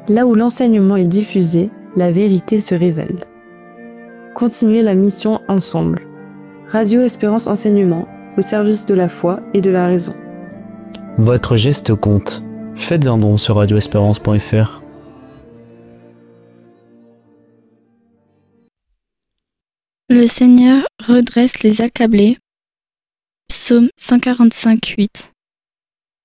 Là où l'enseignement est diffusé, la vérité se révèle. Continuez la mission ensemble. Radio Espérance Enseignement, au service de la foi et de la raison. Votre geste compte. Faites un don sur radioespérance.fr. Le Seigneur redresse les accablés. Psaume 145:8.